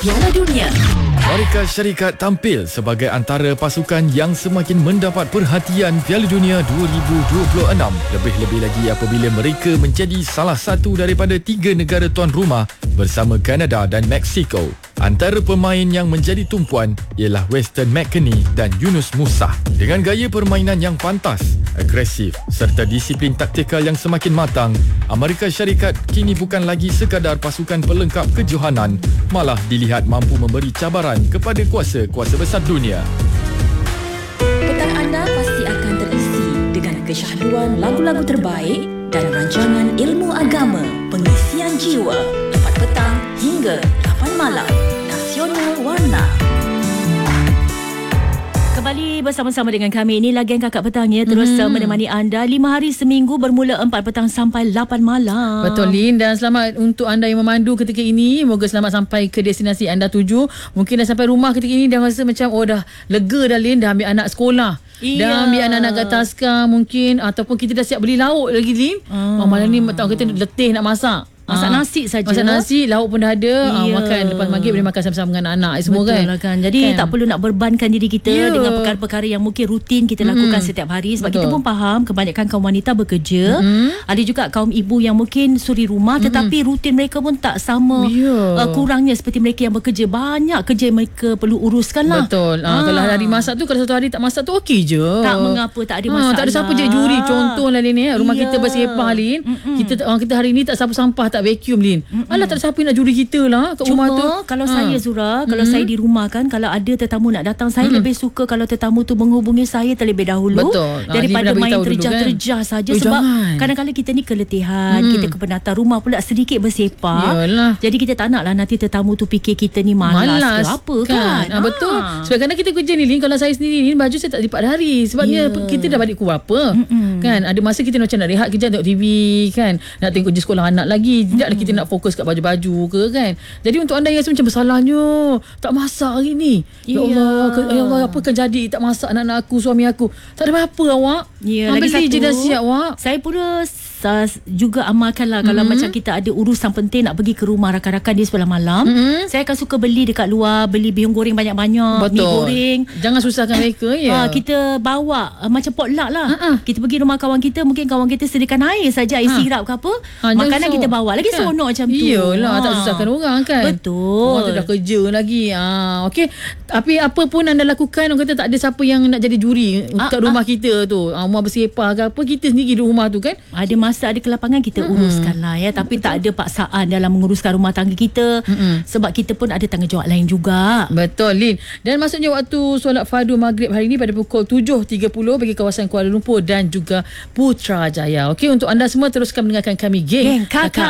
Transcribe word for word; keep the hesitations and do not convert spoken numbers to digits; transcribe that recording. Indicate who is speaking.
Speaker 1: Piala Dunia.
Speaker 2: Amerika Syarikat tampil sebagai antara pasukan yang semakin mendapat perhatian Piala Dunia dua ribu dua puluh enam. Lebih-lebih lagi apabila mereka menjadi salah satu daripada tiga negara tuan rumah bersama Kanada dan Mexico. Antara pemain yang menjadi tumpuan ialah Weston McKennie dan Yunus Musah. Dengan gaya permainan yang pantas, agresif serta disiplin taktikal yang semakin matang, Amerika Syarikat kini bukan lagi sekadar pasukan pelengkap kejohanan, malah dilihat mampu memberi cabaran kepada kuasa-kuasa besar dunia.
Speaker 1: Petang anda pasti akan terisi dengan kesyahduan lagu-lagu terbaik dan rancangan ilmu agama, pengisian jiwa, empat petang hingga lapan malam. Nasional Warna. Kembali bersama-sama dengan kami. Ini Lagian Kakak Petang ya. Terus hmm. menemani anda lima hari seminggu bermula empat petang sampai lapan malam.
Speaker 3: Betul Lin, dan selamat untuk anda yang memandu ketika ini. Moga selamat sampai ke destinasi anda tuju. Mungkin dah sampai rumah ketika ini dah rasa macam oh dah lega dah Lin, dah ambil anak sekolah. Iya. Dah ambil anak-anak kat taska mungkin, ataupun kita dah siap beli lauk lagi Lin. Hmm. Oh, malam ni tahu kita letih nak masak.
Speaker 1: Masak ha. nasi saja.
Speaker 3: Masak nasi, lauk pun dah ada. Ha, makan lepas maghrib boleh makan sama-sama dengan anak semua.
Speaker 1: Betul
Speaker 3: kan.
Speaker 1: Lah kan. Jadi kan. tak perlu nak berbankan diri kita yeah. dengan perkara-perkara yang mungkin rutin kita lakukan mm. setiap hari. Sebab Betul. kita pun faham kebanyakan kaum wanita bekerja. Mm. Ada juga kaum ibu yang mungkin suri rumah mm. tetapi rutin mereka pun tak sama yeah. uh, kurangnya seperti mereka yang bekerja. Banyak kerja yang mereka perlu uruskan lah.
Speaker 3: Betul. Ha. Ha, kalau hari masak tu, kalau satu hari tak masak tu okey je.
Speaker 1: Tak mengapa, tak ada masalah.
Speaker 3: Ha, tak ada siapa je juri. Contohlah Lin, eh. rumah yeah. kita bersepah Lin. Mm-mm. Kita uh, kita hari ni tak sapu sampah, tak vacuum Lin. Mm-mm. Alah, tak ada siapa nak juri kita lah kat
Speaker 1: Cuma,
Speaker 3: rumah tu.
Speaker 1: kalau
Speaker 3: ha.
Speaker 1: saya Zura, kalau mm-hmm. saya di rumah kan, kalau ada tetamu nak datang, saya mm-hmm. lebih suka kalau tetamu tu menghubungi saya terlebih dahulu.
Speaker 3: Betul.
Speaker 1: Daripada ha, main terjah-terjah kan? saja. Sebab
Speaker 3: jangan.
Speaker 1: kadang-kadang kita ni keletihan, mm. kita kepenatan rumah pula sedikit bersepah.
Speaker 3: Yalah.
Speaker 1: Jadi kita tak nak lah nanti tetamu tu fikir kita ni malas, malas ke apa kan.
Speaker 3: kan? Ha, betul. Sebab kadang kita kerja ni Lin, kalau saya sendiri ni baju saya tak lipat hari. Sebabnya yeah. kita dah balik pukul berapa. Mm-mm. Kan? Ada masa kita macam nak rehat kejap, tengok T V kan. Nak tengok kerja sekolah anak lagi. Tidaklah kita nak fokus kat baju-baju ke kan. Jadi untuk anda yang rasa macam bersalahnya tak masak hari ni, ya Allah, ke, ya Allah apa kan jadi tak masak anak-anak aku, suami aku, tak ada apa-apa awak.
Speaker 1: Ya,
Speaker 3: ha,
Speaker 1: lagi
Speaker 3: beli
Speaker 1: satu
Speaker 3: je dah siap awak.
Speaker 1: Saya pun uh, juga amalkan lah. Kalau mm-hmm. macam kita ada urusan penting nak pergi ke rumah rakan-rakan di sebelah malam, mm-hmm. saya akan suka beli dekat luar, beli bihun goreng banyak-banyak,
Speaker 3: Betul.
Speaker 1: mi goreng.
Speaker 3: Jangan susahkan mereka ya.
Speaker 1: Uh, kita bawa uh, macam potluck lah.
Speaker 3: uh-uh.
Speaker 1: Kita pergi rumah kawan kita, mungkin kawan kita sediakan air saja, air uh. sirap ke apa, ha, makanan kita bawa. Lagi kan? Seronok macam tu.
Speaker 3: Iyalah, ha. tak susahkan orang kan.
Speaker 1: Betul.
Speaker 3: Orang tu dah kerja lagi. Ha, okey. Tapi apa pun anda lakukan, orang kata tak ada siapa yang nak jadi juri ah, kat rumah ah. kita tu. Ha, rumah bersepah ke apa, kita sendiri di rumah tu kan. Ada
Speaker 1: masa, ada kelapangan kita mm-hmm. uruskan lah ya. Tapi Betul. tak ada paksaan dalam menguruskan rumah tangga kita. Mm-hmm. Sebab kita pun ada tanggungjawab lain juga.
Speaker 3: Betul Lin. Dan maksudnya waktu solat fardu maghrib hari ini pada pukul tujuh tiga puluh bagi kawasan Kuala Lumpur dan juga Putrajaya. Okey, untuk anda semua teruskan mendengarkan kami Geng,
Speaker 1: Geng Kakak.